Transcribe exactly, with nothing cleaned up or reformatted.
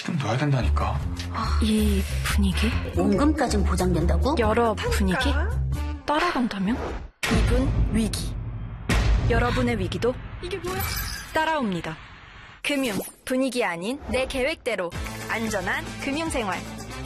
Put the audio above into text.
지금 놔야 된다니까. 이 분위기? 원금까진 보장된다고? 여러 분위기? 따라간다면? 이분 위기. 여러분의 위기도 이게 뭐야? 따라옵니다. 금융 분위기 아닌 내 계획대로 안전한 금융생활.